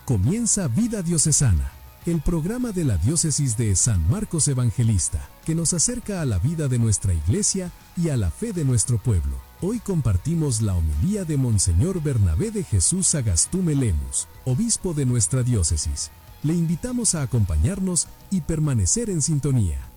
Comienza Vida Diocesana, el programa de la Diócesis de San Marcos Evangelista, que nos acerca a la vida de nuestra Iglesia y a la fe de nuestro pueblo. Hoy compartimos la homilía de Monseñor Bernabé de Jesús Sagastume Lemus, obispo de nuestra diócesis. Le invitamos a acompañarnos y permanecer en sintonía.